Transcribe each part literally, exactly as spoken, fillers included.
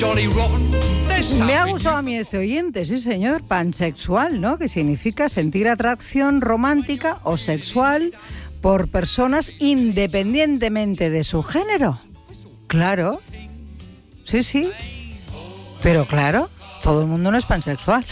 Me ha gustado a mí este oyente, sí señor, pansexual, ¿no? Que significa sentir atracción romántica o sexual por personas independientemente de su género. Claro, sí, sí, pero claro, todo el mundo no es pansexual.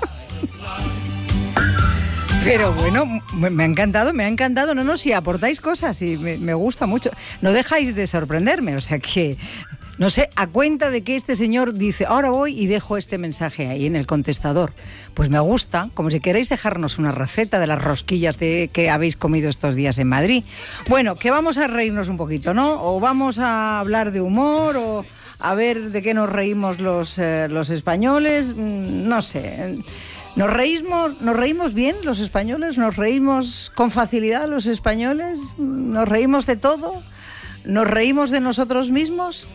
Pero bueno, me ha encantado, me ha encantado. No, no, si aportáis cosas y me, me gusta mucho. No dejáis de sorprenderme, o sea que... No sé, a cuenta de que este señor dice, ahora voy y dejo este mensaje ahí en el contestador. Pues me gusta, como si queréis dejarnos una receta de las rosquillas de, que habéis comido estos días en Madrid. Bueno, que vamos a reírnos un poquito, ¿no? O vamos a hablar de humor, o a ver de qué nos reímos los, eh, los españoles, no sé. ¿Nos reímos, ¿Nos reímos bien los españoles? ¿Nos reímos con facilidad los españoles? ¿Nos reímos de todo? ¿Nos reímos de nosotros mismos?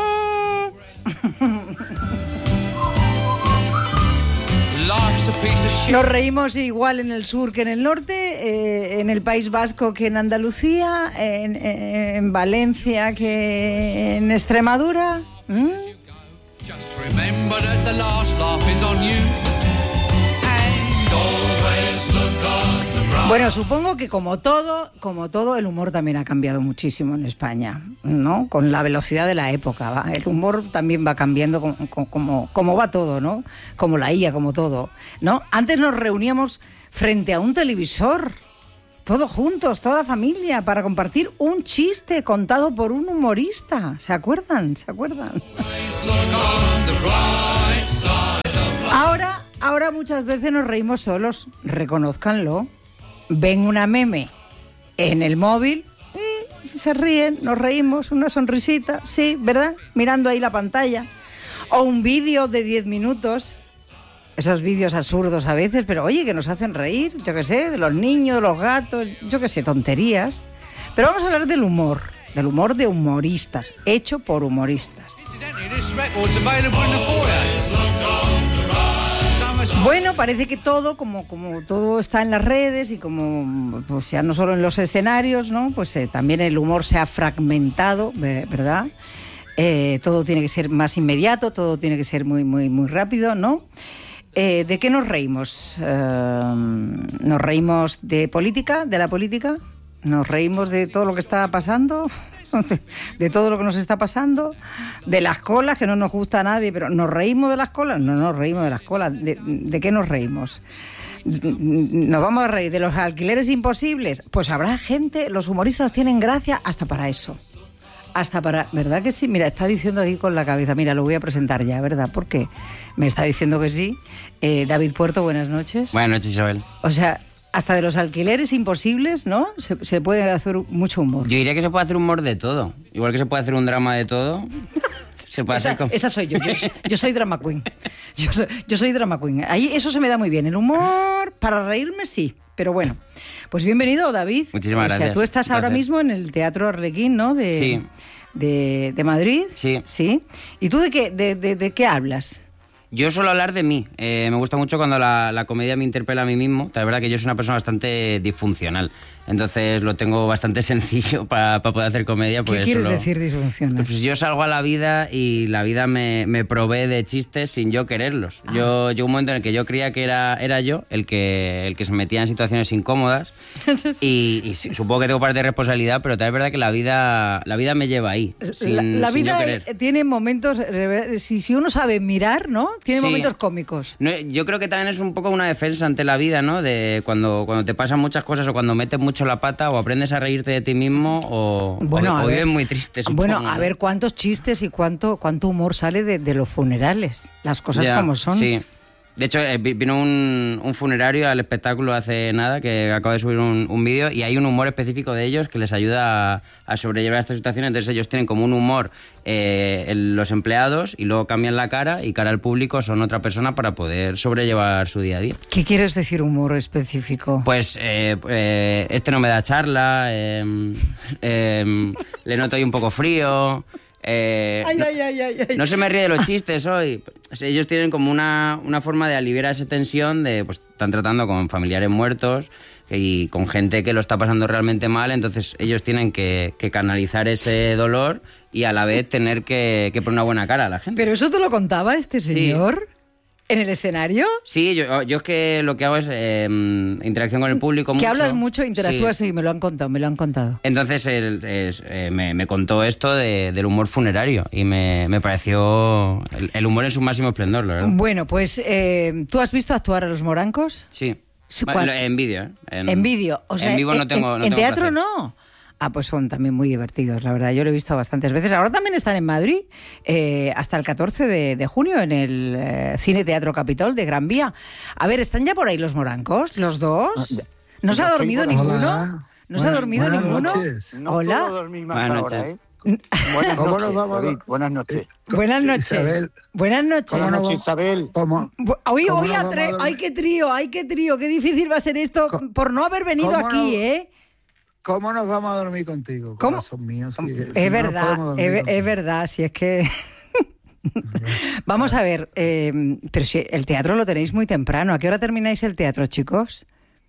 Nos reímos igual en el sur que en el norte, eh, en el País Vasco que en Andalucía, en, en Valencia que en Extremadura. ¿Mm? Bueno, supongo que como todo, como todo, el humor también ha cambiado muchísimo en España, ¿no? Con la velocidad de la época, ¿va? El humor también va cambiando como, como, como va todo, ¿no? Como la I A, como todo, ¿no? Antes nos reuníamos frente a un televisor, todos juntos, toda la familia, para compartir un chiste contado por un humorista. ¿Se acuerdan? ¿Se acuerdan? Ahora, ahora muchas veces nos reímos solos, reconózcanlo. Ven una meme en el móvil y se ríen, nos reímos, una sonrisita, sí, ¿verdad? Mirando ahí la pantalla. O un vídeo de diez minutos, esos vídeos absurdos a veces, pero oye, que nos hacen reír, yo qué sé, de los niños, de los gatos, yo qué sé, tonterías. Pero vamos a hablar del humor, del humor de humoristas, hecho por humoristas. Bueno, parece que todo, como, como todo está en las redes y como, pues ya no solo en los escenarios, ¿no? Pues eh, también el humor se ha fragmentado, ¿verdad? Eh, todo tiene que ser más inmediato, todo tiene que ser muy, muy, muy rápido, ¿no? Eh, ¿De qué nos reímos? Eh, ¿Nos reímos de política, de la política? ¿Nos reímos de todo lo que está pasando? De todo lo que nos está pasando, de las colas, que no nos gusta a nadie, pero ¿nos reímos de las colas? No nos reímos de las colas. ¿De, de qué nos reímos? ¿Nos vamos a reír de los alquileres imposibles? Pues habrá gente, los humoristas tienen gracia hasta para eso. Hasta para... ¿Verdad que sí? Mira, está diciendo aquí con la cabeza, mira, lo voy a presentar ya, ¿verdad? Porque me está diciendo que sí. Eh, David Puerto, buenas noches. Buenas noches, Isabel. O sea... Hasta de los alquileres imposibles, ¿no? Se, se puede hacer mucho humor. Yo diría que se puede hacer humor de todo. Igual que se puede hacer un drama de todo. Se puede esa, hacer como... esa soy yo. yo. Yo soy drama queen. Yo soy, yo soy drama queen. Ahí eso se me da muy bien. El humor, para reírme, sí. Pero bueno, pues bienvenido, David. Muchísimas gracias. O sea, tú estás ahora mismo en el Teatro Arlequín, ¿no? De, sí. De, de Madrid. Sí. Sí. ¿Y tú de qué, de, de, de qué hablas? Yo suelo hablar de mí. Eh, me gusta mucho cuando la, la comedia me interpela a mí mismo. La verdad que yo soy una persona bastante disfuncional. Entonces lo tengo bastante sencillo para pa poder hacer comedia. ¿Qué quieres solo... decir disfuncional? Pues yo salgo a la vida y la vida me, me provee de chistes sin yo quererlos. Ah. Yo llegó un momento en el que yo creía que era, era yo el que, el que se metía en situaciones incómodas. y, y supongo que tengo parte de responsabilidad, pero también es verdad que la vida, la vida me lleva ahí. Sin, la la sin vida yo querer. Tiene momentos, si, si uno sabe mirar, ¿no? Tiene sí. momentos cómicos. No, yo creo que también es un poco una defensa ante la vida, ¿no? De cuando, cuando te pasan muchas cosas o cuando metes mucho la pata o aprendes a reírte de ti mismo o, bueno, o, o ver, vives muy triste, supongo. Bueno, a ¿no? ver cuántos chistes y cuánto, cuánto humor sale de, de los funerales. Las cosas ya, como son. Sí. De hecho, vino un, un funerario al espectáculo hace nada, que acabo de subir un, un vídeo, y hay un humor específico de ellos que les ayuda a, a sobrellevar esta situación. Entonces ellos tienen como un humor eh, el, los empleados, y luego cambian la cara, y cara al público son otra persona para poder sobrellevar su día a día. ¿Qué quieres decir humor específico? Pues eh, eh, este no me da charla, eh, eh, le noto ahí un poco frío... Eh, Ay, no, ay, ay, ay, ay. no se me ríe de los chistes hoy. O sea, ellos tienen como una, una forma de aliviar esa tensión de, pues, están tratando con familiares muertos y con gente que lo está pasando realmente mal, entonces ellos tienen que, que canalizar ese dolor y a la vez tener que, que poner una buena cara a la gente. ¿Pero eso te lo contaba este señor? Sí. ¿En el escenario? Sí, yo, yo es que lo que hago es eh, interacción con el público mucho. Que hablas mucho, interactúas, sí, sí, me lo han contado, me lo han contado. Entonces él, es, eh, me, me contó esto de, del humor funerario y me, me pareció el, el humor en su máximo esplendor, la verdad. Bueno, pues, eh, ¿tú has visto actuar a los Morancos? Sí, ¿Cuál? en vídeo. ¿eh? En, en vídeo, o sea, en vivo no tengo En, no en tengo teatro placer. no. Ah, pues son también muy divertidos, la verdad. Yo lo he visto bastantes veces. Ahora también están en Madrid, eh, hasta el catorce de, de junio, en el eh, Cine Teatro Capitol de Gran Vía. A ver, ¿están ya por ahí los Morancos, los dos? ¿No se ha dormido ninguno? Hola. ¿No se ha dormido Buenas ninguno? noches. No Hola. puedo dormir más Buenas ahora, noches. ¿eh? Buenas ¿Cómo noches, nos vamos a- David. Buenas noches. Buenas noches. Isabel, Buenas noches. ¿cómo Buenas no noches, vamos- Isabel. ¿Cómo? Bu- Hoy, ¿Cómo hoy nos a vamos tre- a dormir? ay, qué trío, ay, qué trío, qué difícil va a ser esto Co- por no haber venido ¿Cómo aquí, no? ¿eh? ¿Cómo nos vamos a dormir contigo, ¿Cómo? corazón mío? Si- si no Es nos verdad, podemos dormir es, contigo. es verdad, si es que... Vamos a ver, eh, pero si el teatro lo tenéis muy temprano. ¿A qué hora termináis el teatro, chicos?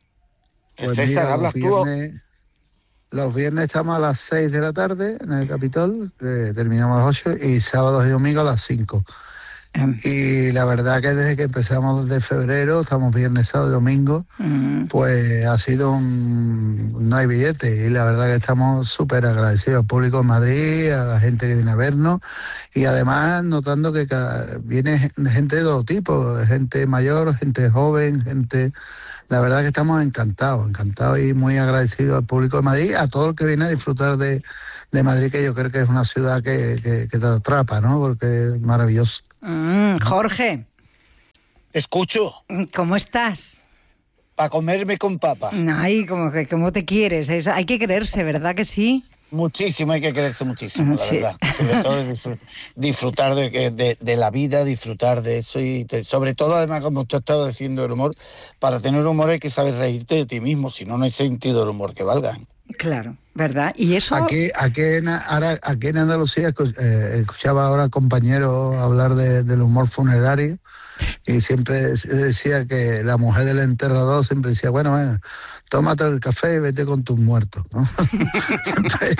Pues César, mira, hablas los tú. viernes, los viernes estamos a las seis de la tarde en el Capitol, eh, terminamos a las ocho, y sábados y domingos a las cinco. Em, Y la verdad que desde que empezamos desde febrero, estamos viernes, sábado y domingo, mm, pues ha sido un... no hay billete, y la verdad que estamos súper agradecidos al público de Madrid, a la gente que viene a vernos, y además notando que cada- viene gente de todo tipo, gente mayor, gente joven, gente... La verdad que estamos encantados, encantados y muy agradecidos al público de Madrid, a todo el que viene a disfrutar de, de Madrid, que yo creo que es una ciudad que, que, que te atrapa, ¿no? Porque es maravilloso. mm, Jorge, Escucho, ¿cómo estás? para comerme con papa. Ay, como que cómo te quieres. Eso, hay que creerse, ¿verdad que sí? Muchísimo, hay que quererse muchísimo, la Sí. verdad. Sobre todo disfr- disfrutar de, que- de, de la vida, disfrutar de eso y te- sobre todo, además, como usted estaba diciendo, el humor. Para tener humor hay que saber reírte de ti mismo, si no, no hay sentido del humor que valga. Claro, ¿verdad? Y eso... Aquí, aquí, en, ahora, aquí en Andalucía escu- eh, escuchaba ahora compañeros hablar de- del humor funerario, y siempre se decía que la mujer del enterrador siempre decía, bueno, bueno, tómate el café y vete con tus muertos, ¿no? Siempre-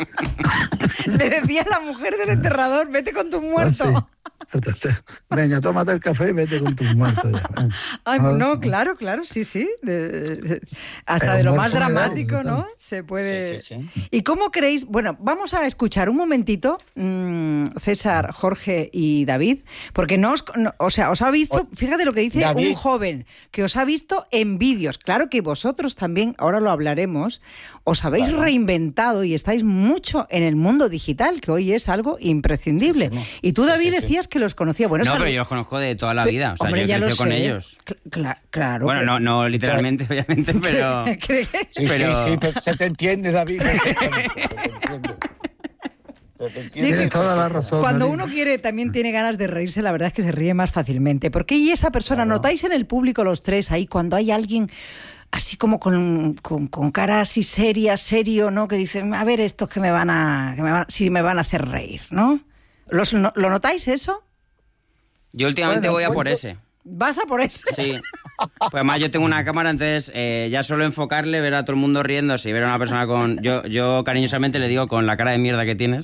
Le decía a la mujer del enterrador, vete con tu muerto. así. Entonces, venga, tómate el café y vete con tus muertos ya. venga. Ay, Ahora- no, claro, claro, sí, sí. De- de- hasta El de lo humor más funerario, dramático, total. ¿no? Se puede... Sí, sí, ¿Y cómo creéis? Bueno, vamos a escuchar un momentito, mmm, César, Jorge y David, porque no os, no- o sea, os ha visto, fíjate lo que dice David. un joven, que os ha visto en vídeos. Claro que vosotros también, ahora lo hablaremos, os habéis Claro. reinventado y estáis mucho en el mundo digital, que hoy es algo imprescindible. Sí, sí, no. Y tú, Sí, David, sí, sí. decías que los conocía. Bueno, No, es pero algo- yo los conozco de toda la Pe- vida. O sea, Hombre, yo he ya lo crecido con sé. ellos. Cl- cla- claro. Bueno, no, no literalmente, obviamente, pero... ¿Crees? Sí, Pero- sí, sí, pero se te entiende, David. perfectamente, se te entiende. Se te entiende. Sí, Tienes toda la razón. Cuando David. uno quiere, también tiene ganas de reírse, la verdad es que se ríe más fácilmente. Porque y esa persona, Claro. notáis en el público los tres ahí, cuando hay alguien así como con, con, con cara así seria, serio, ¿no? Que dicen, a ver, estos que me van a, que me van, sí me van a hacer reír, ¿no? ¿Los, no- ¿Lo notáis eso? Yo últimamente Bueno, voy a pues por yo- ese. ¿Vas a por eso? Sí. Pues además yo tengo una cámara, entonces eh, ya solo enfocarle, ver a todo el mundo riéndose y ver a una persona con... Yo, yo cariñosamente le digo con la cara de mierda que tienes.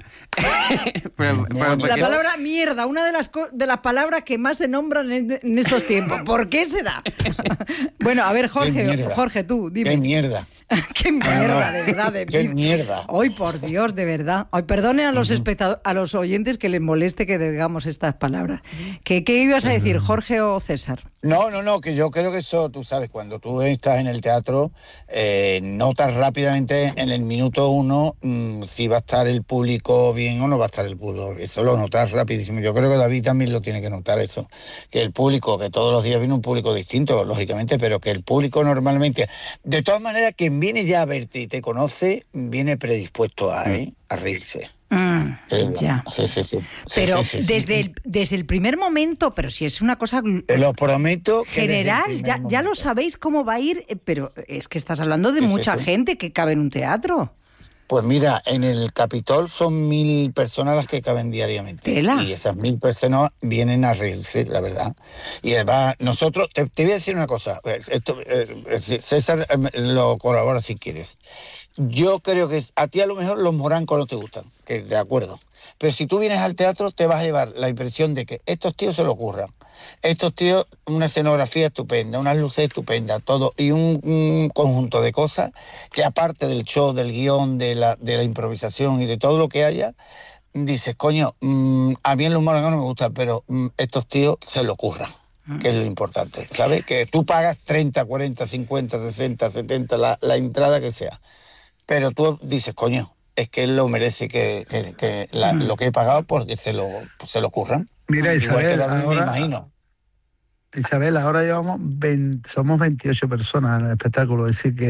Pero- pero La porque- palabra mierda, una de las, co- de las palabras que más se nombran en, en estos tiempos. ¿Por qué será? Bueno, a ver, Qué Jorge, mierda. Jorge, tú, dime. Qué mierda. Qué mierda, de verdad. De Qué mí- mierda. Ay, por Dios, de verdad. Ay, perdonen a los espectadores, a los oyentes que les moleste que digamos estas palabras. ¿Qué, qué ibas a decir, Jorge o César? No, no, no, que yo creo que eso, tú sabes, cuando tú estás en el teatro, eh, notas rápidamente en el minuto uno mmm, si va a estar el público bien o no va a estar el público. Eso lo notas rapidísimo. Yo creo que David también lo tiene que notar eso. Que el público, que todos los días viene un público distinto, lógicamente, pero que el público normalmente, de todas maneras, quien viene ya a verte y te conoce, viene predispuesto a, ¿eh? a reírse. Mm, Eh, ya. Sí, sí, sí. Sí, Pero sí, sí, sí. desde, el, desde el primer momento, pero si es una cosa gl- Te lo prometo. que desde el general, primer ya, ya lo momento. sabéis cómo va a ir, eh, pero es que estás hablando de Sí, sí, mucha sí. gente que cabe en un teatro. Pues mira, en el Capitol son mil personas las que caben diariamente. ¿Tela? Y esas mil personas vienen a reírse, la verdad. Y además, nosotros, te, te voy a decir una cosa, esto, eh, César eh, lo colabora si quieres. Yo creo que a ti a lo mejor los morancos no te gustan, que de acuerdo. Pero si tú vienes al teatro te vas a llevar la impresión de que estos tíos se lo ocurran. Estos tíos, una escenografía estupenda, unas luces estupendas, todo, y un, un conjunto de cosas que aparte del show, del guión, de la, de la improvisación y de todo lo que haya, dices, coño, mmm, a mí en los morancos no me gusta, pero mmm, estos tíos se lo ocurran, que es lo importante, ¿sabes? Que tú pagas treinta, cuarenta, cincuenta, sesenta, setenta, la, la entrada que sea, pero tú dices, coño, es que él lo merece, que, que, que la, lo que he pagado porque se lo, se lo ocurran. Mira, Isabel, Igual que ahora, me imagino. Isabel, ahora llevamos veinte, somos veintiocho personas en el espectáculo, es decir, que,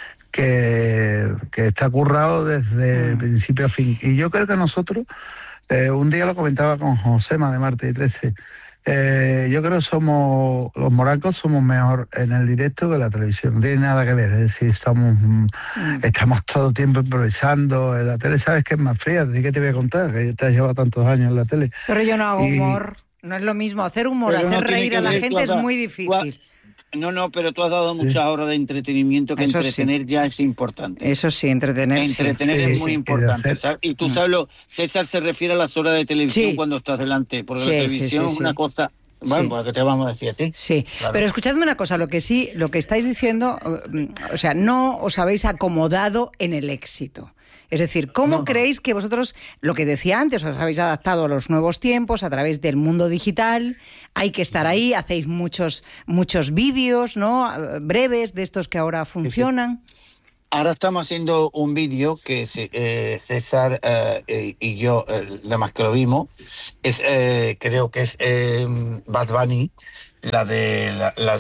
que, que está currado desde mm. principio a fin. Y yo creo que nosotros, eh, un día lo comentaba con Josema de Martes y trece, eh, yo creo que somos, los morancos somos mejor en el directo que en la televisión, no tiene nada que ver, es decir, estamos, mm. estamos todo el tiempo improvisando, en la tele sabes que es más fría, ¿de qué te voy a contar? Que te has llevado tantos años en la tele. Pero yo no hago y... humor. No es lo mismo hacer humor, pero hacer no reír a la ver, gente has, es muy difícil. No, no, pero tú has dado muchas sí. horas de entretenimiento que Eso entretener sí. ya es importante. Eso sí, entretener Entretener sí. es sí, muy sí. importante, ¿sabes? Y tú sabes, lo, César se refiere a las horas de televisión sí. cuando estás delante, porque sí, la televisión sí, sí, es una sí. cosa... Bueno, sí. porque te vamos a decir a ti. Sí, claro. Pero escuchadme una cosa, lo que sí, lo que estáis diciendo, o sea, no os habéis acomodado en el éxito. Es decir, ¿cómo no, creéis no. que vosotros, lo que decía antes, os habéis adaptado a los nuevos tiempos a través del mundo digital? Hay que estar ahí, hacéis muchos muchos vídeos, ¿no? Breves de estos que ahora funcionan. Sí, sí. Ahora estamos haciendo un vídeo que eh, César eh, y yo, eh, nada más que lo vimos, es, eh, creo que es eh, Bad Bunny, la de la, la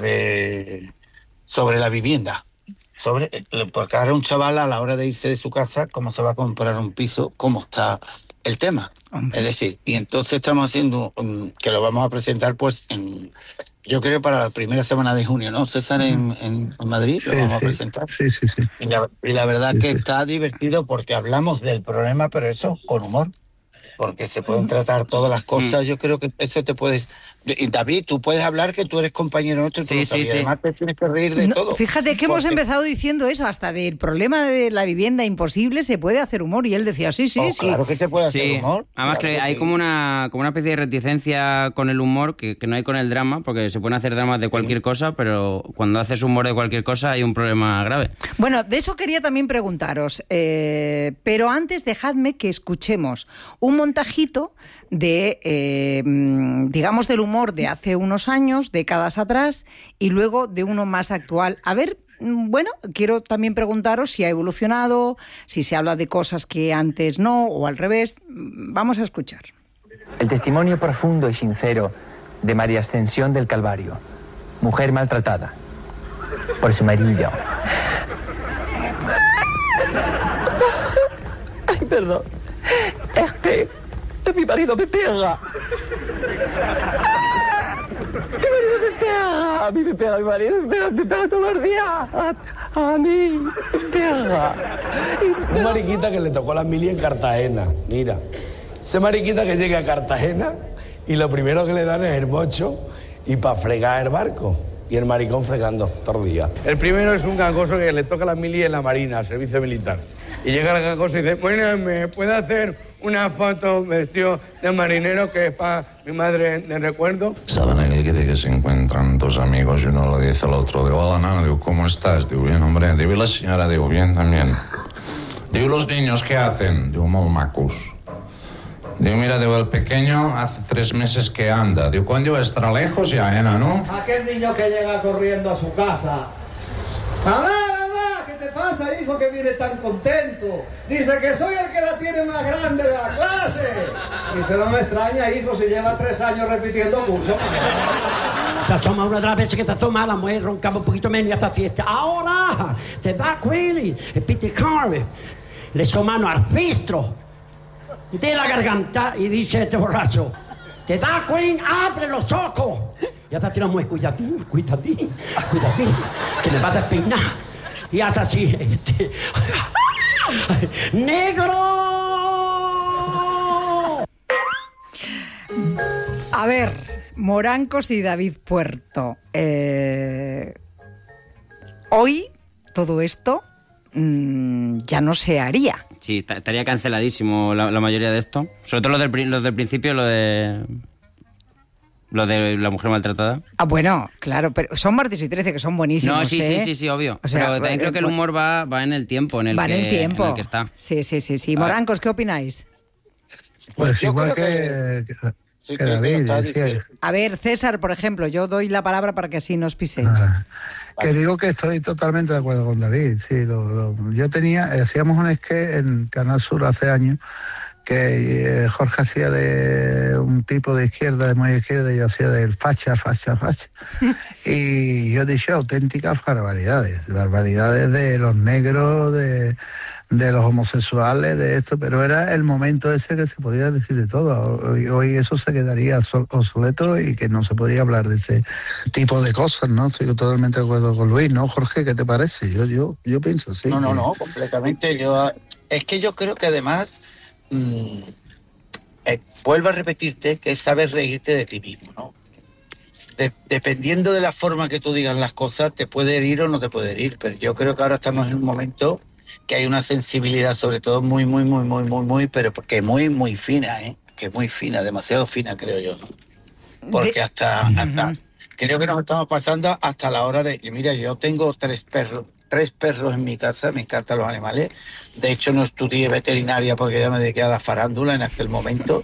de sobre la vivienda. Sobre, porque ahora un chaval a la hora de irse de su casa, cómo se va a comprar un piso, cómo está el tema. Hombre. Es decir, y entonces estamos haciendo, um, que lo vamos a presentar pues en, yo creo para la primera semana de junio, ¿no, César? En, en, en Madrid sí, lo vamos sí. a presentar. Sí, sí, sí. Y la, y la verdad sí, que sí. está divertido porque hablamos del problema, pero eso con humor. Porque se pueden tratar todas las cosas, yo creo que eso te puedes... Y David, tú puedes hablar que tú eres compañero nuestro, sí, sí, sí. además te tienes que reír de no, todo. Fíjate que porque... hemos empezado diciendo eso, hasta del problema de la vivienda imposible se puede hacer humor, y él decía, sí, sí, oh, sí. Claro que se puede hacer sí. humor. Además claro que, que hay sí. como una como una especie de reticencia con el humor que, que no hay con el drama, porque se pueden hacer dramas de cualquier sí. cosa, pero cuando haces humor de cualquier cosa hay un problema grave. Bueno, de eso quería también preguntaros, eh, pero antes dejadme que escuchemos un montajito de, eh, digamos, del humor de hace unos años, décadas atrás, y luego de uno más actual. A ver, bueno, quiero también preguntaros si ha evolucionado, si se habla de cosas que antes no, o al revés. Vamos a escuchar. El testimonio profundo y sincero de María Ascensión del Calvario, mujer maltratada por su marido. Ay, perdón. Es que mi marido me pega. Mi marido me pega. A mí me pega mi marido, me pega, me pega todos los días. A, a mí me pega. Un mariquita que le tocó la mili en Cartagena. Mira, ese mariquita que llega a Cartagena y lo primero que le dan es el mocho y para fregar el barco. Y el maricón fregando todo el día. El primero es un gangoso que le toca la mili en la Marina, servicio militar. Y llega el gangoso y dice, bueno, ¿me puede hacer una foto vestido de marinero que es para mi madre de recuerdo? Saben aquel que, que se encuentran dos amigos y uno le dice al otro, digo, hola, nana, digo, ¿cómo estás? Digo, bien, hombre. Digo, y la señora, digo, bien también. Digo, ¿los niños qué hacen? Digo, molt macos. Digo, mira, digo, el pequeño hace tres meses que anda. Digo, ¿cuándo estará lejos ya, Ena, no? Aquel niño que llega corriendo a su casa. ¡Mamá, mamá! ¿Qué te pasa, hijo, que viene tan contento? Dice que soy el que la tiene más grande de la clase. Dice, no me extraña, hijo, si lleva tres años repitiendo curso. Se asoma una de las veces que te asoma, la mujer roncaba un poquito menos y hace fiesta. Ahora, te da Quilly, el piticarme. Le somano al fistro de la garganta y dice este borracho, te da Queen, abre los ojos. Y hace así la mujer, cuidadín, cuidadín, cuidadín, que me va a despeinar. Y hace así, este, ¡Negro! A ver, Morancos y David Puerto. Eh, hoy todo esto mmm, ya no se haría. Sí, estaría canceladísimo la, la mayoría de esto. Sobre todo los del, los del principio, lo de... Lo de la mujer maltratada. Ah, bueno, claro, pero son martes y trece, que son buenísimos. No, sí, ¿eh? sí, sí, sí, obvio. O sea, pero también eh, creo que el humor va, va en el tiempo en el, va que, en el tiempo. en el que está. Sí, sí, sí, sí. Morancos, ¿qué opináis? Pues Yo igual creo que, que, Sí, que que David está decía. diciendo. A ver, César, por ejemplo, yo doy la palabra para que así nos piséis. Ah, que digo que estoy totalmente de acuerdo con David. Sí, lo, lo, yo tenía, hacíamos un sketch en Canal Sur hace años que eh, Jorge hacía de un tipo de izquierda, de muy izquierda, y yo hacía del facha, facha, facha. Y yo dije auténticas barbaridades, barbaridades de los negros, de, de los homosexuales, de esto, pero era el momento ese que se podía decir de todo. Hoy, hoy eso se quedaría obsoleto y que no se podría hablar de ese tipo de cosas, ¿no? Estoy totalmente de acuerdo con Luis, ¿no, Jorge? ¿Qué te parece? Yo, yo, yo pienso, sí. No, no, que... no, completamente. Yo, es que yo creo que además... Mm, eh, vuelvo a repetirte que es saber reírte de ti mismo, ¿no? De, dependiendo de la forma que tú digas las cosas, te puede herir o no te puede herir, pero yo creo que ahora estamos en un momento que hay una sensibilidad, sobre todo muy, muy, muy, muy, muy, muy, pero que muy, muy fina, ¿eh? Que muy fina, demasiado fina, creo yo, ¿no? Porque hasta, hasta creo que nos estamos pasando hasta la hora de... Mira, yo tengo tres perros, tres perros en mi casa, me encantan los animales. De hecho, no estudié veterinaria porque ya me dediqué a la farándula en aquel momento.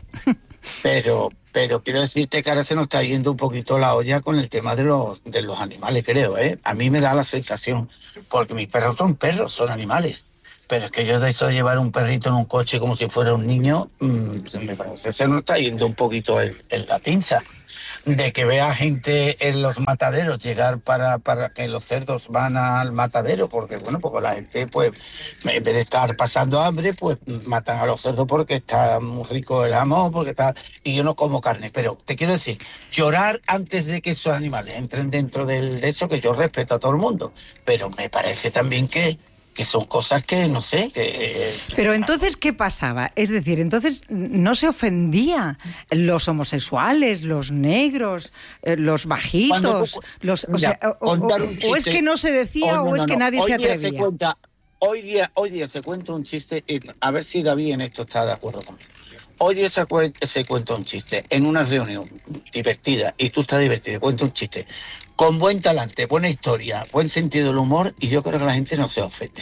Pero, pero quiero decirte que ahora se nos está yendo un poquito la olla con el tema de los, de los animales, creo, ¿eh? A mí me da la sensación, porque mis perros son perros, son animales. Pero es que yo de eso de llevar un perrito en un coche como si fuera un niño, mmm, me parece que se nos está yendo un poquito el, el, la pinza. De que vea gente en los mataderos llegar para, para que los cerdos van al matadero, porque bueno, porque la gente pues en vez de estar pasando hambre, pues matan a los cerdos porque está muy rico el jamón, porque está... y yo no como carne, pero te quiero decir, llorar antes de que esos animales entren dentro del, de eso, que yo respeto a todo el mundo, pero me parece también que que son cosas que, no sé, que... Pero entonces, ¿qué pasaba? Es decir, entonces no se ofendía los homosexuales, los negros, eh, los bajitos, Cuando, los... O, mira, sea, o, o, o es que no se decía o, no, o es no, que nadie hoy se día atrevía. Se cuenta, hoy, día, hoy día se cuenta un chiste, y a ver si David en esto está de acuerdo conmigo. Hoy día se, se cuenta un chiste en una reunión divertida, y tú estás divertido, cuenta un chiste con buen talante, buena historia, buen sentido del humor, y yo creo que la gente no se ofende.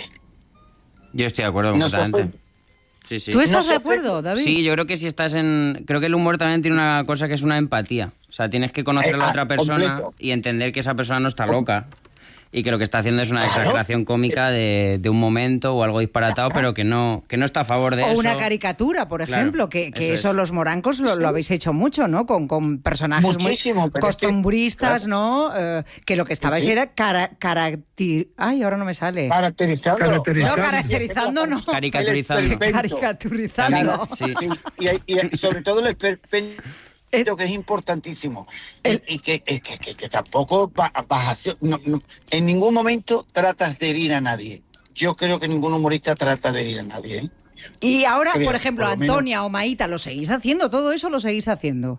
Yo estoy de acuerdo completamente. Sí, sí. ¿Tú estás no de acuerdo, David? Sí, yo creo que si estás en... Creo que el humor también tiene una cosa que es una empatía. O sea, tienes que conocer a la otra persona completo. Y entender que esa persona no está loca. Y que lo que está haciendo es una claro. exageración cómica de, de un momento o algo disparatado, pero que no, que no está a favor de o eso. O una caricatura, por ejemplo, claro, que, que eso, eso los morancos lo, sí. lo habéis hecho mucho, ¿no? Con, con personajes Muchísimo, muy costumbristas, es que, ¿no? Uh, que lo que estabais sí. era cara, caracter... Ay, ahora no me sale. Caracterizando. Caracterizando. No, caracterizando no. Caricaturizando. Caricaturizando. Sí. Sí. Y, y, y sobre todo el esperpento, que es importantísimo el, y que, que, que, que tampoco vas a no, no, en ningún momento tratas de herir a nadie. Yo creo que ningún humorista trata de herir a nadie, ¿eh? Y ahora, creo, por ejemplo, por Antonia menos... o Maíta, ¿lo seguís haciendo? ¿Todo eso lo seguís haciendo?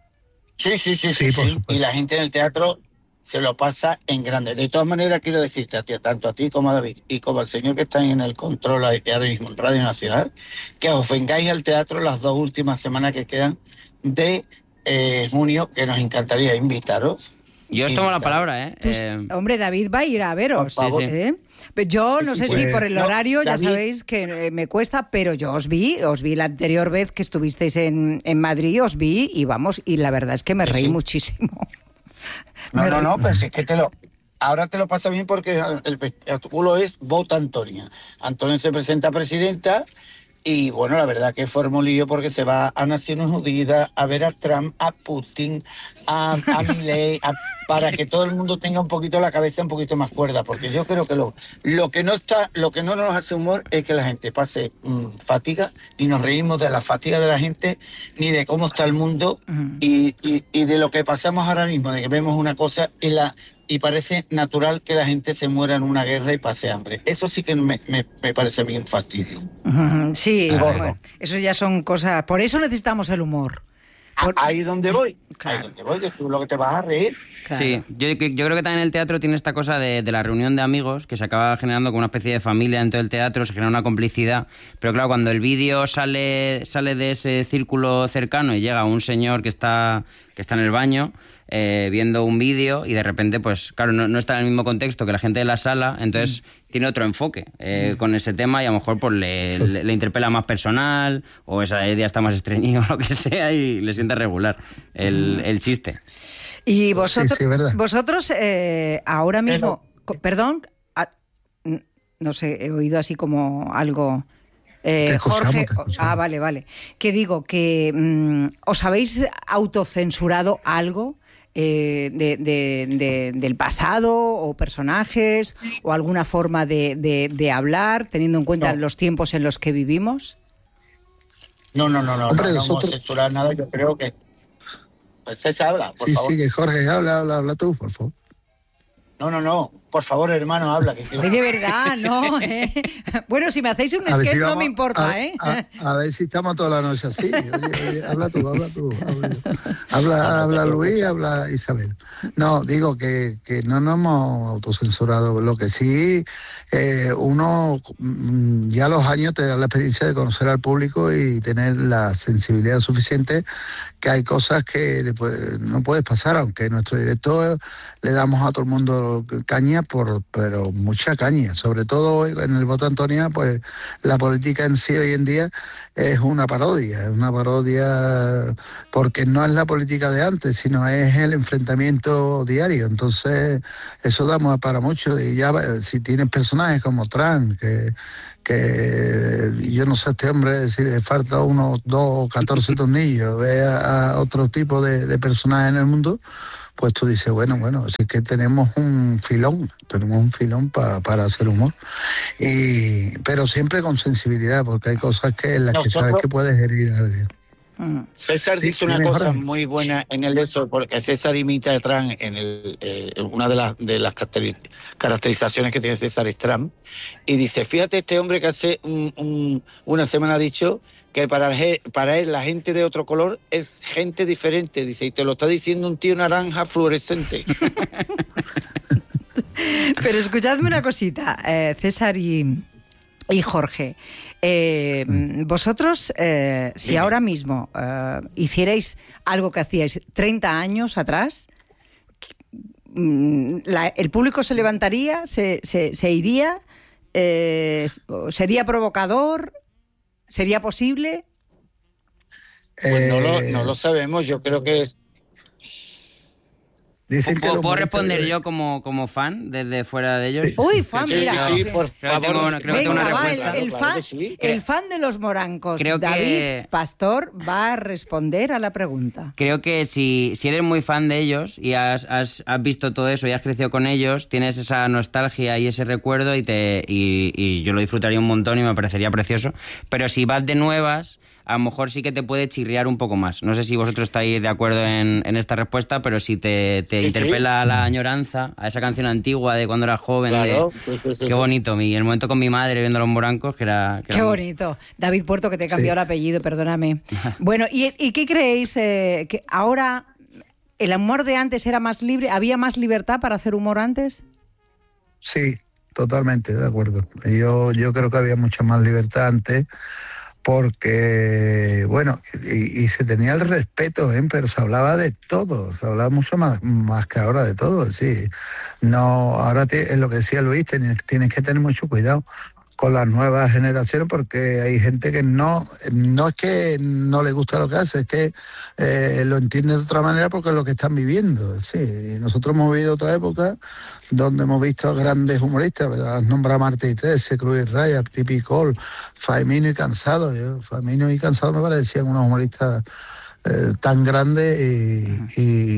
Sí, sí, sí, sí, sí, sí. Y la gente en el teatro se lo pasa en grande. De todas maneras, quiero decirte a ti, tanto a ti como a David y como al señor que está en el control ahora mismo en Radio Nacional, que os vengáis al teatro las dos últimas semanas que quedan de eh, junio, que nos encantaría invitaros. Yo os tomo la palabra, ¿eh? Pues, eh... Hombre, David va a ir a veros. Sí, sí. ¿eh? Yo no sí, sé pues, si por el horario, no, ya David... sabéis que me cuesta, pero yo os vi, os vi la anterior vez que estuvisteis en, en Madrid, os vi y vamos, y la verdad es que me reí sí. muchísimo. No, me no, reí. no, pero si es que te lo... Ahora te lo pasa bien porque el espectáculo es Vota Antonia. Antonia se presenta presidenta. Y bueno, la verdad que forma un lío porque se va a Naciones Unidas a ver a Trump, a Putin, a, a Milei, a, para que todo el mundo tenga un poquito la cabeza un poquito más cuerda, porque yo creo que lo, lo que no está, lo que no nos hace humor es que la gente pase mmm, fatiga, ni nos reímos de la fatiga de la gente, ni de cómo está el mundo, uh-huh. y, y, y de lo que pasamos ahora mismo, de que vemos una cosa y la y parece natural que la gente se muera en una guerra y pase hambre. Eso sí que me, me, me parece a mí un fastidio. Uh-huh, sí, Y bueno, eso ya son cosas... Por eso necesitamos el humor. Por... Ahí donde voy, Claro. ahí donde voy, que tú lo que te vas a reír. Claro. Sí, yo, yo creo que también el teatro tiene esta cosa de, de la reunión de amigos, que se acaba generando como una especie de familia dentro del teatro, se genera una complicidad, pero claro, cuando el vídeo sale, sale de ese círculo cercano y llega un señor que está, que está en el baño, eh, viendo un vídeo y de repente, pues claro, no, no está en el mismo contexto que la gente de la sala, entonces mm. tiene otro enfoque eh, mm. con ese tema y a lo mejor pues le, le, le interpela más personal o esa día está más estreñido o lo que sea y le sienta regular el, el chiste. Y vosotros, Sí, sí, vosotros eh, ahora mismo, co- perdón, a- n- no sé, he oído así como algo... Eh, Te escuchamos, Jorge, te escuchamos. ah, vale, vale. Que digo que mm, os habéis autocensurado algo eh, de, de, de, del pasado o personajes o alguna forma de, de, de hablar, teniendo en cuenta No. los tiempos en los que vivimos. No, no, no, no, Hombre, no, no nosotros- vamos a censurar nada, yo creo que... Pues César, habla, por Sí, favor. sí, que Jorge, habla, habla, habla tú, por favor. No, no, no, por favor, hermano, habla. Que quiero- Ay, de verdad, ¿no. ¿eh? Bueno, si me hacéis un A ver sketch si no vamos me importa, a, ¿eh? A, a ver si estamos toda la noche así. Oye, oye, habla tú, habla tú. Habla, habla, habla Luis, habla Isabel. No, digo que, que no nos hemos autocensurado. Lo que sí, eh, uno mm, ya a los años te da la experiencia de conocer al público y tener la sensibilidad suficiente, que hay cosas que le puede- no puedes pasar, aunque en nuestro directo le damos a todo el mundo caña, por, pero mucha caña. Sobre todo hoy en el voto Antonia, pues la política en sí hoy en día es una parodia, es una parodia porque no es la política de antes, sino es el enfrentamiento diario. Entonces, eso da para mucho. Y ya si tienes personajes como Trump, que que yo no sé, este hombre, si le falta unos dos, catorce tornillos, ve a, a otro tipo de, de personajes en el mundo, pues tú dices, bueno, bueno, es que tenemos un filón, tenemos un filón pa, para hacer humor. Y, pero siempre con sensibilidad, porque hay cosas que en las que Nosotros- sabes que puedes herir a alguien. César Sí, dice una dime, cosa Jorge. muy buena en el de eso, porque César imita a Trump en el, eh, una de las, de las caracteri- caracterizaciones que tiene César es Trump, y dice, fíjate, este hombre que hace un, un- una semana ha dicho que para, el ge- para él la gente de otro color es gente diferente, dice, y te lo está diciendo un tío naranja fluorescente. Pero escuchadme una cosita, eh, César y, y Jorge. Eh, vosotros, eh, si Dime. ahora mismo eh, hicierais algo que hacíais treinta años atrás, mm, la- el público se levantaría, se, se, se iría, eh, sería provocador, sería posible. Pues no lo, Eh, no lo sabemos, yo creo que es... Dicen que ¿Puedo, los puedo humoristas responder de- yo como, como fan desde fuera de ellos? Sí. Uy, fan, Sí, mira. sí, por Creo que favor. tengo una- creo que tengo Venga, una va, el, respuesta. el Claro fan, que sí. el fan de los morancos, Creo David que- Pastor, va a responder a la pregunta. Creo que si, si eres muy fan de ellos y has, has, has visto todo eso y has crecido con ellos, tienes esa nostalgia y ese recuerdo y, te, y, y yo lo disfrutaría un montón y me parecería precioso. Pero si vas de nuevas, a lo mejor sí que te puede chirriar un poco más. No sé si vosotros estáis de acuerdo en, en esta respuesta, pero si te, te Sí, interpela la añoranza, a esa canción antigua de cuando eras joven, Claro, de, sí, sí, sí, qué sí. bonito, mi, el momento con mi madre viendo los morancos, que era... que Qué era muy- bonito. David Puerto, que te cambió Sí. el apellido, perdóname. Bueno, ¿y, y qué creéis? Eh, ¿que ahora el humor de antes era más libre? ¿Había más libertad para hacer humor antes? Sí, totalmente, de acuerdo. Yo, yo creo que había mucha más libertad antes porque, bueno, y, y se tenía el respeto, ¿eh? Pero se hablaba de todo, se hablaba mucho más, más que ahora de todo, sí. No, ahora te- es lo que decía Luis, tienes, tienes que tener mucho cuidado con las nuevas generaciones porque hay gente que no, no es que no le gusta lo que hace, es que eh, lo entiende de otra manera porque es lo que están viviendo. Sí, y nosotros hemos vivido otra época donde hemos visto a grandes humoristas, ¿verdad? Has nombrado a Martí Trece, Cruz y Raya, Tipi Cole, Faimino y Cansado. Yo, Faimino y Cansado me parecían unos humoristas eh, tan grandes y, y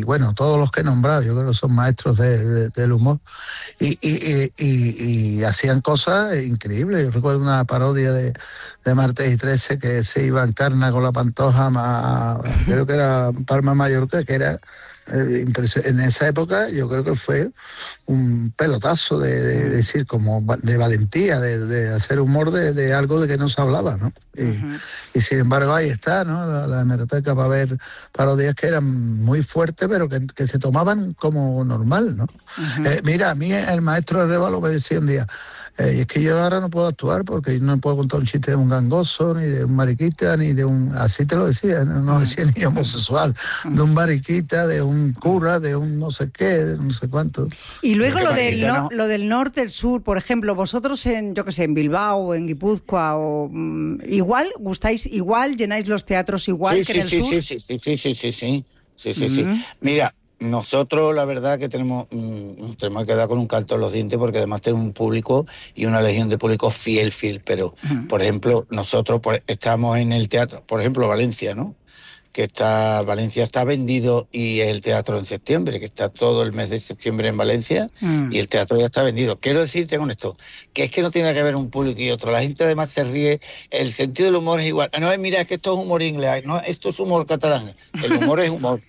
bueno, todos los que he nombrado, yo creo que son maestros de, de, del humor, y, y, y, y, y hacían cosas increíbles. Yo recuerdo una parodia de, de Martes y Trece que se iba en carna con la Pantoja, a, creo que era Palma Mallorca, que era eh, en esa época yo creo que fue un pelotazo de, de, de decir, como de valentía, de, de hacer humor de, de algo de que no se hablaba, ¿no? Y, uh-huh. y sin embargo ahí está, ¿no? La, la hemeroteca para ver parodias que eran muy fuertes, pero que, que se tomaban como normal, ¿no? Uh-huh. Eh, mira, a mí el maestro Arévalo me decía un día, eh, y es que yo ahora no puedo actuar porque no puedo contar un chiste de un gangoso, ni de un mariquita, ni de un... Así te lo decía, no, no decía ni homosexual, de un mariquita, de un cura, de un no sé qué, de no sé cuánto. Y luego lo del, no, lo del norte, el sur, por ejemplo, vosotros en, yo qué sé, en Bilbao, en Guipúzcoa, o um, igual, gustáis igual, llenáis los teatros igual sí, que sí, en el sí, sur. Sí, sí, sí, sí, sí, sí, sí, sí, sí, uh-huh. sí. Mira, nosotros la verdad que tenemos, mmm, tenemos que quedar con un canto en los dientes porque además tenemos un público y una legión de público fiel, fiel, pero uh-huh. por ejemplo, nosotros por, estamos en el teatro, por ejemplo, Valencia, ¿no? Que está, Valencia está vendido y es el teatro en septiembre, que está todo el mes de septiembre en Valencia mm. y el teatro ya está vendido. Quiero decirte con esto, que es que no tiene que ver un público y otro. La gente además se ríe, el sentido del humor es igual. No, mira, es que esto es humor inglés, no, esto es humor catalán. El humor es humor.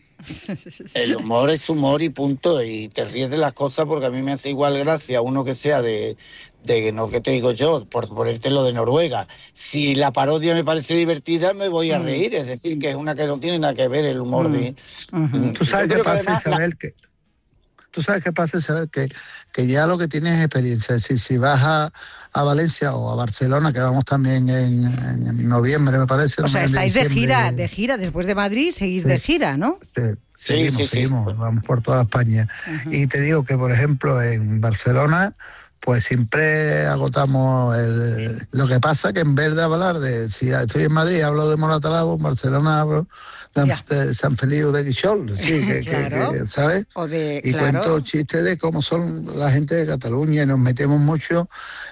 El humor es humor y punto, y te ríes de las cosas porque a mí me hace igual gracia uno que sea de, de no que te digo yo, por ponerte lo de Noruega. Si la parodia me parece divertida, me voy a reír, es decir, que es una que no tiene nada que ver el humor de... Uh-huh. Tú sabes qué pasa, Isabel, la... que... Tú sabes qué pasa, Isabel, que, que ya lo que tienes es experiencia. Es decir, si vas a, a Valencia o a Barcelona, que vamos también en, en, en noviembre, me parece. O sea, estáis de gira, de gira, después de Madrid seguís sí, de gira, ¿no? Sí, seguimos, sí, sí, seguimos, sí. Vamos por toda España. Uh-huh. Y te digo que, por ejemplo, en Barcelona, pues siempre agotamos el, lo que pasa que en vez de hablar de, si estoy en Madrid, hablo de Moratalabo, en Barcelona hablo de, de San Feliu de Guixol, sí, que, claro. que, que, ¿sabes? O de, y claro. cuento chistes de cómo son la gente de Cataluña y nos metemos mucho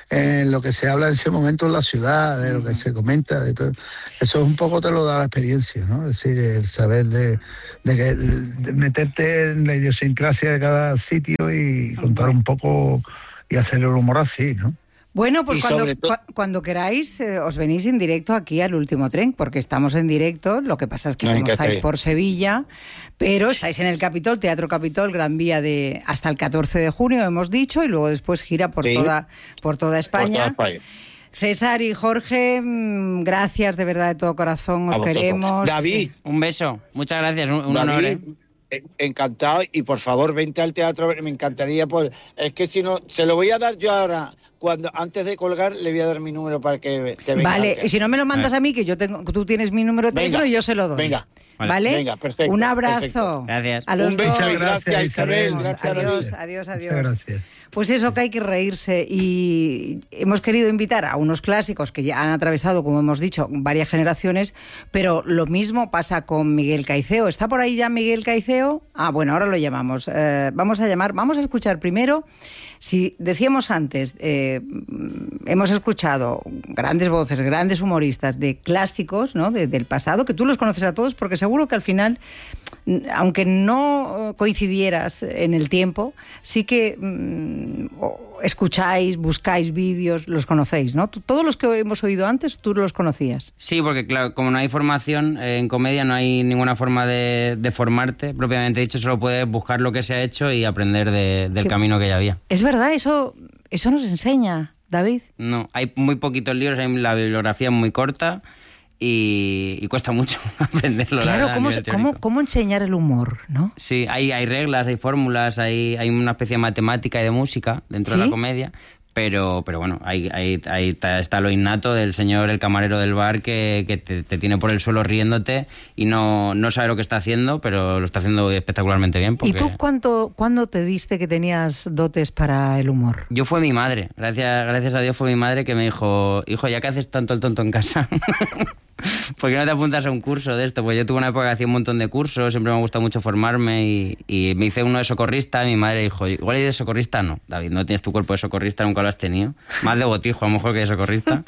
en lo que se habla en ese momento en la ciudad, de lo que se comenta, de todo. Eso es un poco te lo da la experiencia, ¿no? Es decir, el saber de, de, que, de meterte en la idiosincrasia de cada sitio y contar bueno. un poco y hacer el humor así, ¿no? Bueno, pues cuando, todo... cu- cuando queráis eh, os venís en directo aquí al Último Tren, porque estamos en directo, lo que pasa es que no, como estáis estoy. por Sevilla, pero estáis en el Capitol, Teatro Capitol, Gran Vía de hasta el catorce de junio, hemos dicho, y luego después gira por, sí. toda, por toda España. Por toda España. César y Jorge, gracias de verdad de todo corazón, os queremos. David. Un beso, muchas gracias, un, un David. honor, ¿eh? Encantado, y por favor vente al teatro, me encantaría, por, es que si no, se lo voy a dar yo ahora, cuando antes de colgar le voy a dar mi número para que, que venga. Vale, y si no me lo mandas a mí, que yo tengo, tú tienes mi número de teléfono y yo se lo doy. Venga. ¿Vale? Venga, perfecto. Un abrazo. Perfecto. Gracias. A los Un beso, dos. gracias Isabel. Gracias, adiós, adiós, adiós. Muchas gracias. Pues eso, que hay que reírse, y hemos querido invitar a unos clásicos que ya han atravesado, como hemos dicho, varias generaciones, pero lo mismo pasa con Miguel Caiceo. ¿Está por ahí ya Miguel Caiceo? Ah, bueno, ahora lo llamamos. Eh, vamos a llamar, vamos a escuchar primero, si decíamos antes, eh, hemos escuchado grandes voces, grandes humoristas de clásicos, ¿no?, de, del pasado, que tú los conoces a todos, porque seguro que al final, aunque no coincidieras en el tiempo, sí que mmm, escucháis, buscáis vídeos, los conocéis, ¿no? Todos los que hemos oído antes, tú los conocías. Sí, porque claro, como no hay formación eh, en comedia, no hay ninguna forma de, de formarte, propiamente dicho, solo puedes buscar lo que se ha hecho y aprender de, del ¿Qué? camino que ya había. Es verdad, eso, eso nos enseña, David. No, hay muy poquitos libros, hay la bibliografía es muy corta. Y, y cuesta mucho aprenderlo. Claro, la verdad, ¿cómo, cómo, ¿cómo enseñar el humor, no? Sí, hay, hay reglas, hay fórmulas, hay, hay una especie de matemática y de música dentro ¿Sí? de la comedia, pero, pero bueno, hay, hay, hay, está lo innato del señor, el camarero del bar, que, que te, te tiene por el suelo riéndote y no, no sabe lo que está haciendo, pero lo está haciendo espectacularmente bien. Porque... ¿Y tú cuánto, cuándo te diste que tenías dotes para el humor? Yo fue mi madre, gracias, gracias a Dios fue mi madre que me dijo, hijo, ya que haces tanto el tonto en casa... ¿Por qué no te apuntas a un curso de esto? Pues yo tuve una época que hacía un montón de cursos, siempre me gusta mucho formarme y, y me hice uno de socorrista y mi madre dijo, igual de socorrista no, David, no tienes tu cuerpo de socorrista, nunca lo has tenido. Más de botijo a lo mejor que de socorrista.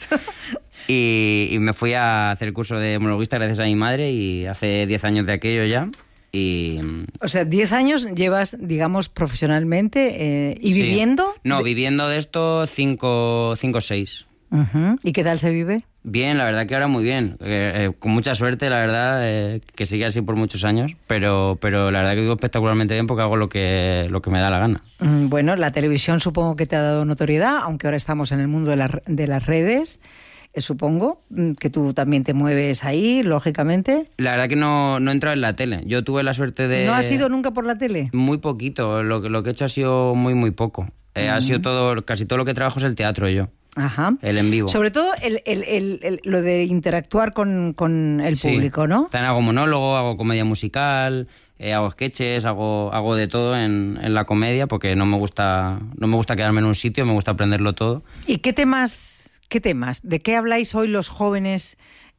y, y me fui a hacer el curso de monologuista gracias a mi madre y hace diez años de aquello ya. Y, o sea, diez años llevas, digamos, profesionalmente eh, y sí. viviendo. No, de... viviendo de esto cinco o seis. Uh-huh. ¿Y qué tal se vive? Bien, la verdad que ahora muy bien. Eh, eh, con mucha suerte, la verdad, eh, que sigue así por muchos años. Pero, pero la verdad que vivo espectacularmente bien porque hago lo que, lo que me da la gana. Mm, bueno, la televisión supongo que te ha dado notoriedad, aunque ahora estamos en el mundo de, la, de las redes. Eh, supongo que tú también te mueves ahí, lógicamente. La verdad que no, no he entrado en la tele. Yo tuve la suerte de... ¿No has ido nunca por la tele? Muy poquito. Lo, lo que he hecho ha sido muy, muy poco. Eh, uh-huh. Ha sido todo... Casi todo lo que trabajo es el teatro yo. Ajá. El en vivo. Sobre todo el, el, el, el, lo de interactuar con, con el sí. público, ¿no? También hago monólogo, hago comedia musical... Eh, hago sketches, hago, hago de todo en, en la comedia porque no me gusta no me gusta quedarme en un sitio, me gusta aprenderlo todo. ¿Y qué temas, qué temas? ¿De qué habláis hoy los jóvenes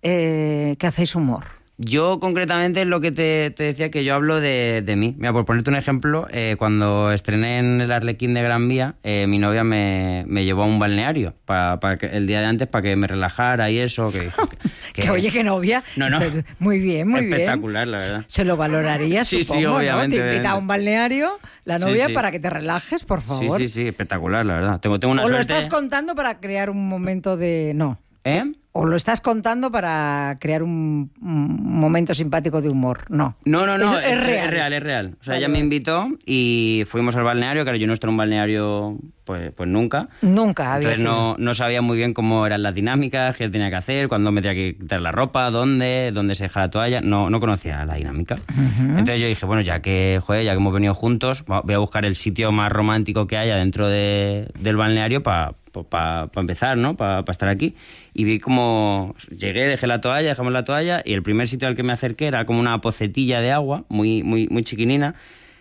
eh, que hacéis humor? Yo concretamente es lo que te, te decía, que yo hablo de, de mí. Mira, por ponerte un ejemplo, eh, cuando estrené en el Arlequín de Gran Vía, eh, mi novia me, me llevó a un balneario para, para que, el día de antes para que me relajara y eso. Que, que, que oye, qué novia. No, no. Muy bien, muy Espectacular, bien. Espectacular, la verdad. Se lo valoraría, sí, supongo, sí, obviamente, ¿no? Te invita obviamente. a un balneario la novia sí, sí. para que te relajes, por favor. Sí, sí, sí, espectacular, la verdad. Tengo, tengo una o suerte... lo estás contando para crear un momento de... No. ¿Eh? ¿O lo estás contando para crear un, un momento simpático de humor? No. No, no, no, es, es, es, real. es real, es real. O sea, vale, ella me invitó y fuimos al balneario, claro, yo no estoy en un balneario pues, pues nunca. Nunca había Entonces no, no sabía muy bien cómo eran las dinámicas, qué tenía que hacer, cuándo me tenía que quitar la ropa, dónde, dónde se deja la toalla. No, no conocía la dinámica. Uh-huh. Entonces yo dije, bueno, ya que, joder, ya que hemos venido juntos, voy a buscar el sitio más romántico que haya dentro de, del balneario para pa, pa empezar, ¿no? Para pa estar aquí. Y vi como llegué, dejé la toalla, dejamos la toalla y el primer sitio al que me acerqué era como una pocetilla de agua, muy, muy, muy chiquinina.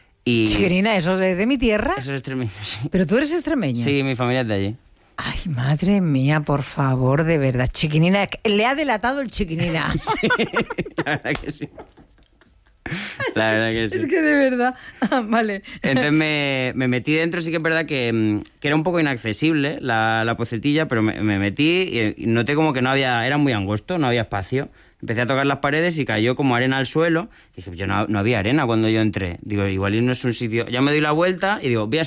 Y ¿Chiquinina? ¿Eso es de mi tierra? Eso es extremeño, sí. ¿Pero tú eres extremeña? Sí, mi familia es de allí. Ay, madre mía, por favor, de verdad. Chiquinina, le ha delatado el chiquinina. Sí, la verdad que sí. La verdad que sí. Es que de verdad, ah, vale. Entonces me, me metí dentro, sí que es verdad que, que era un poco inaccesible la, la pocetilla, pero me, me metí y noté como que no había, era muy angosto, no había espacio. Empecé a tocar las paredes y cayó como arena al suelo. Dije, yo no, no había arena cuando yo entré. Digo, igual no es un sitio... Ya me doy la vuelta y digo, voy a